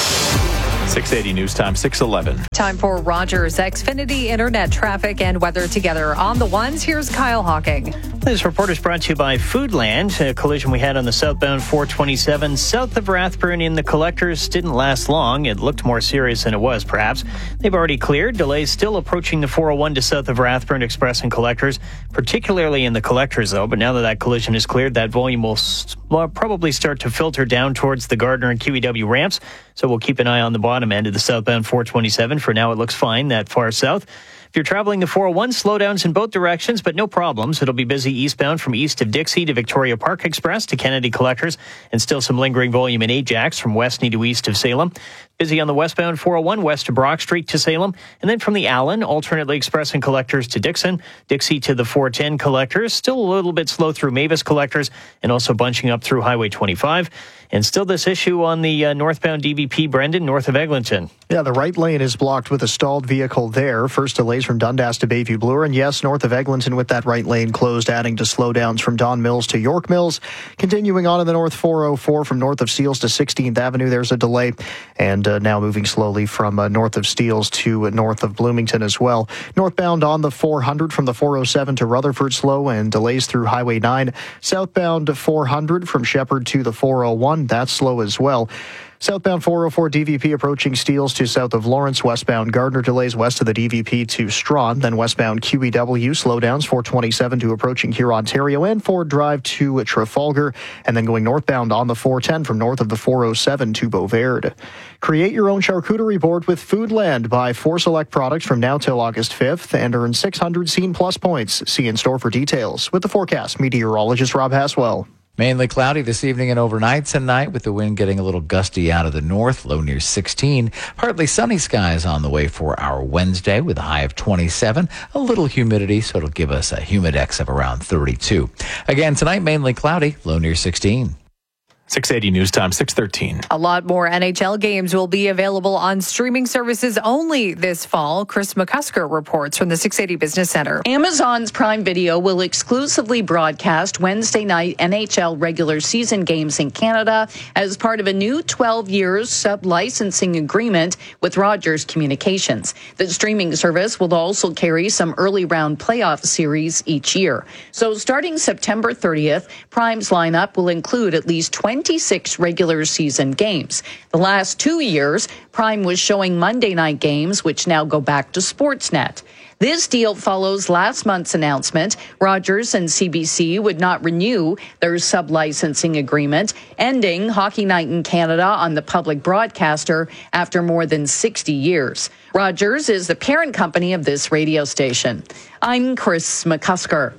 six eighty News Time, six eleven. Time for Rogers Xfinity Internet traffic and weather together. On the ones, here's Kyle Hawking. This report is brought to you by Foodland. A collision we had on the southbound four twenty-seven south of Rathburn in the Collectors didn't last long. It looked more serious than it was, perhaps. They've already cleared. Delays still approaching the four oh one to south of Rathburn Express and Collectors, particularly in the Collectors, though. But now that that collision is cleared, that volume will well, probably start to filter down towards the Gardner and Q E W ramps. So we'll keep an eye on the bottom end of the southbound four twenty-seven. For now, it looks fine that far south. If you're traveling the four oh one, slowdowns in both directions, but no problems. It'll be busy eastbound from east of Dixie to Victoria Park Express to Kennedy Collectors, and still some lingering volume in Ajax from Westney to east of Salem. Busy on the westbound four oh one, west of Brock Street to Salem, and then from the Allen, alternately Express and Collectors to Dixon, Dixie to the four ten Collectors, still a little bit slow through Mavis Collectors, and also bunching up through Highway twenty-five. And still this issue on the uh, northbound D V P, Brendan, north of Eglinton. Yeah, the right lane is blocked with a stalled vehicle there. First delays from Dundas to Bayview Bloor. And yes, north of Eglinton with that right lane closed, adding to slowdowns from Don Mills to York Mills. Continuing on in the north four oh four from north of Steeles to sixteenth Avenue, there's a delay. And uh, now moving slowly from uh, north of Steeles to uh, north of Bloomington as well. Northbound on the four hundred from the four oh seven to Rutherford slow and delays through Highway nine. Southbound four hundred from Shepherd to the four oh one. That's slow as well. Southbound four oh four D V P approaching Steeles to south of Lawrence. Westbound Gardner delays west of the D V P to Strawn. Then westbound Q E W slowdowns four twenty-seven to approaching here Ontario and Ford Drive to Trafalgar. And then going northbound on the four ten from north of the four oh seven to Beauverde. Create your own charcuterie board with Foodland. Buy four select products from now till August fifth and earn six hundred Scene Plus points. See in store for details. With the forecast, meteorologist Rob Haswell. Mainly cloudy this evening and overnight tonight, with the wind getting a little gusty out of the north, low near sixteen. Partly sunny skies on the way for our Wednesday with a high of twenty-seven. A little humidity, so it'll give us a humidex of around thirty-two. Again, tonight mainly cloudy, low near sixteen. six eighty News Time, six thirteen. A lot more N H L games will be available on streaming services only this fall. Chris McCusker reports from the six eighty Business Center. Amazon's Prime Video will exclusively broadcast Wednesday night N H L regular season games in Canada as part of a new twelve years sub-licensing agreement with Rogers Communications. The streaming service will also carry some early round playoff series each year. So starting September thirtieth, Prime's lineup will include at least twenty-six regular season games. The last two years, Prime was showing Monday night games, which now go back to Sportsnet. This deal follows last month's announcement Rogers and C B C would not renew their sub-licensing agreement, ending Hockey Night in Canada on the public broadcaster after more than sixty years. Rogers is the parent company of this radio station. I'm Chris McCusker.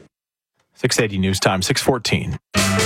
six eighty News Time, six fourteen.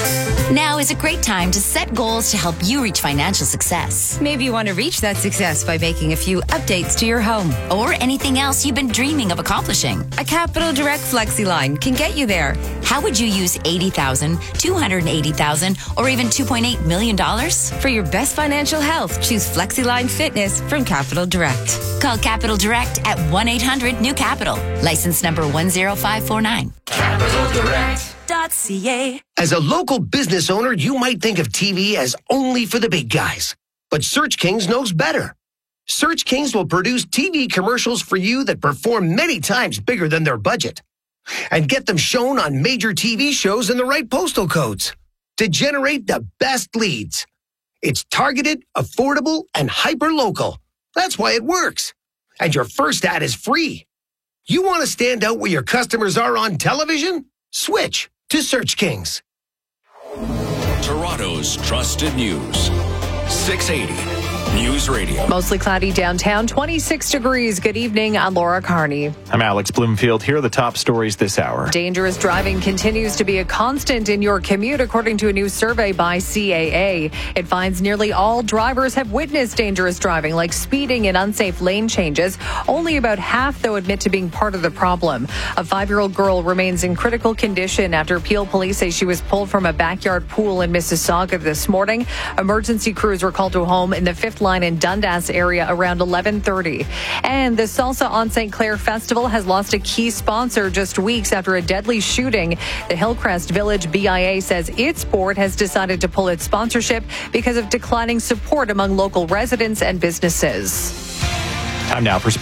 Now is a great time to set goals to help you reach financial success. Maybe you want to reach that success by making a few updates to your home. Or anything else you've been dreaming of accomplishing. A Capital Direct FlexiLine can get you there. How would you use eighty thousand dollars, two hundred eighty thousand dollars, or even two point eight million dollars? For your best financial health, choose FlexiLine Fitness from Capital Direct. Call Capital Direct at one eight hundred new capital. License number one zero five four nine. Capital Direct dot C A. As a local business owner, you might think of T V as only for the big guys. But Search Kings knows better. Search Kings will produce T V commercials for you that perform many times bigger than their budget. And get them shown on major T V shows in the right postal codes to generate the best leads. It's targeted, affordable, and hyper-local. That's why it works. And your first ad is free. You want to stand out where your customers are on television? Switch to Search Kings. Toronto's trusted news. six eighty News Radio. Mostly cloudy downtown, twenty-six degrees. Good evening. I'm Laura Carney. I'm Alex Bloomfield. Here are the top stories this hour. Dangerous driving continues to be a constant in your commute, according to a new survey by C A A. It finds nearly all drivers have witnessed dangerous driving, like speeding and unsafe lane changes. Only about half, though, admit to being part of the problem. A five-year-old girl remains in critical condition after Peel police say she was pulled from a backyard pool in Mississauga this morning. Emergency crews were called to a home in the fifth line in Dundas area around eleven thirty. And the Salsa on Saint Clair Festival has lost a key sponsor just weeks after a deadly shooting. The Hillcrest Village B I A says its board has decided to pull its sponsorship because of declining support among local residents and businesses. Time now for